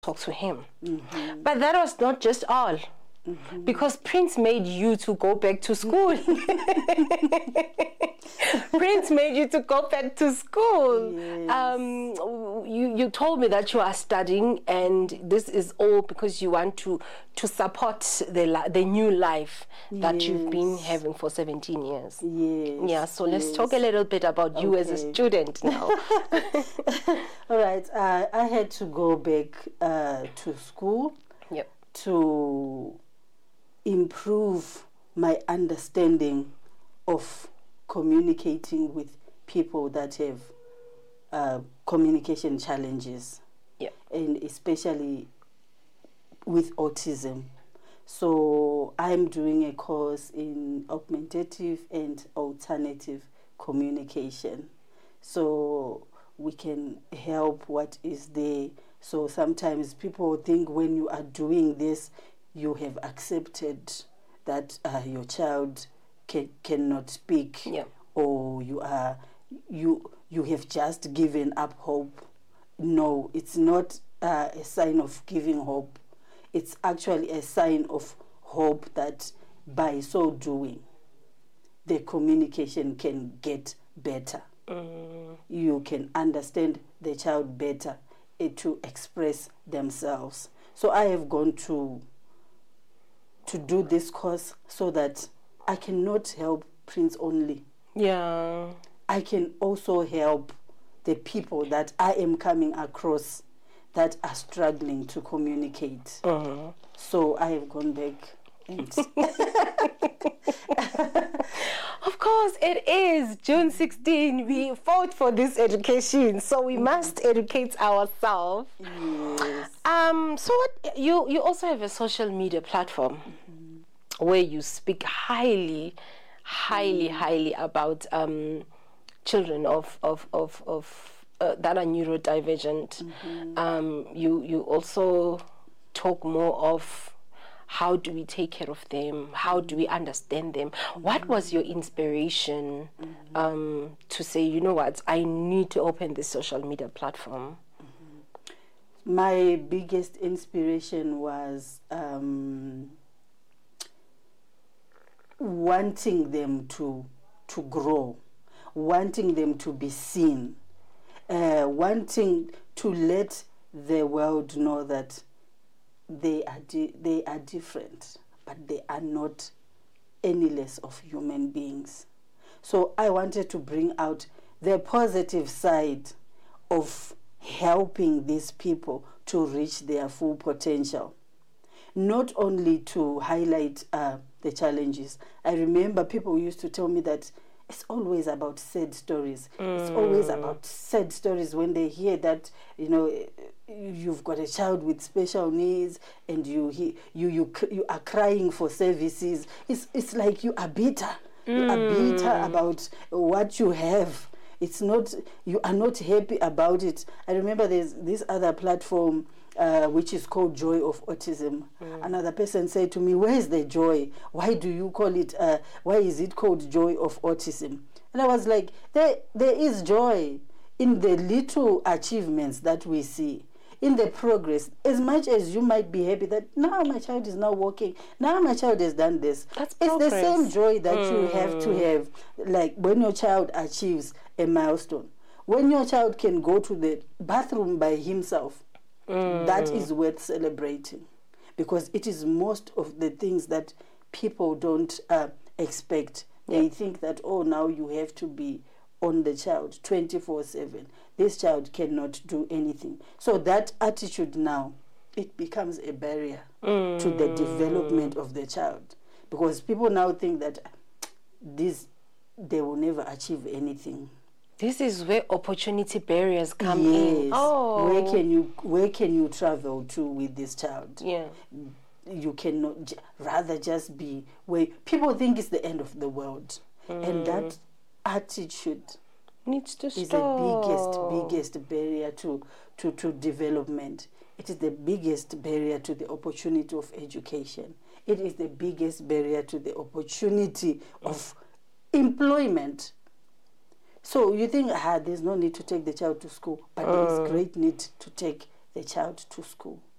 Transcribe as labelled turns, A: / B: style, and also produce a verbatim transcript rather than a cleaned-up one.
A: talk to him.
B: Mm-hmm.
A: But that was not just all.
B: Mm-hmm.
A: Because Prince made you to go back to school. Prince made you to go back to school.
B: Yes.
A: Um, you, you told me that you are studying, and this is all because you want to, to support the, the new life that
B: Yes.
A: you've been having for seventeen years.
B: Yes.
A: Yeah, so let's
B: yes.
A: talk a little bit about you
B: Okay.
A: as a student now.
B: All right, uh, I had to go back uh, to school
A: Yep.
B: to improve my understanding of communicating with people that have uh, communication challenges,
A: Yep.
B: and especially with autism. So I'm doing a course in augmentative and alternative communication, so we can help what is there. So sometimes people think when you are doing this, you have accepted that uh, your child can, cannot speak,
A: Yeah.
B: or you are you you have just given up hope. No, it's not uh, a sign of giving hope. It's actually a sign of hope that by so doing, the communication can get better.
A: Mm.
B: You can understand the child better uh, to express themselves. So I have gone to to do this course so that I cannot help Prince only.
A: Yeah.
B: I can also help the people that I am coming across that are struggling to communicate.
A: Uh-huh.
B: So I have gone back and
A: Of course, it is June sixteenth. We fought for this education, so we must educate ourselves.
B: yes.
A: Um. So what you you also have a social media platform mm-hmm. where you speak highly, highly, mm. highly about um children of of of of uh, that are neurodivergent. Mm-hmm. Um. You you also talk more of how do we take care of them? How do we understand them? Mm-hmm. What was your inspiration mm-hmm. um, to say, you know what, I need to open this social media platform?
B: Mm-hmm. My biggest inspiration was um, wanting them to to grow, wanting them to be seen, uh, wanting to let the world know that They are di- they are different, but they are not any less of human beings. So I wanted to bring out the positive side of helping these people to reach their full potential. Not only to highlight uh, the challenges. I remember people used to tell me that it's always about sad stories. Mm. It's always about sad stories when they hear that, you know, you've got a child with special needs and you he, you you you are crying for services. It's it's like you are bitter. Mm. You are bitter about what you have. It's not, you are not happy about it. I remember there's this other platform uh, which is called Joy of Autism. Mm. Another person said to me, "Where is the joy? Why do you call it? Uh, why is it called Joy of Autism?" And I was like, there there is joy in the little achievements that we see, in the progress. As much as you might be happy that now my child is now walking, now my child has done this.
A: That's
B: it's
A: progress.
B: The same joy that mm. you have to have, like when your child achieves a milestone. When your child can go to the bathroom by himself, mm. that is worth celebrating, because it is most of the things that people don't uh, expect. They yep. think that, oh, now you have to be on the child twenty-four seven. This child cannot do anything. So that attitude now, it becomes a barrier mm. to the development of the child, because people now think that this, they will never achieve anything.
A: This is where opportunity barriers come
B: yes.
A: in. Oh,
B: where can you where can you travel to with this child?
A: Yeah,
B: you cannot. Rather just be where people think it's the end of the world, mm. and that attitude
A: needs to
B: is
A: stop.
B: the biggest biggest barrier to, to to development. It is the biggest barrier to the opportunity of education. It is the biggest barrier to the opportunity of employment. So you think, ah, there's no need to take the child to school, but uh. there is great need to take the child to school.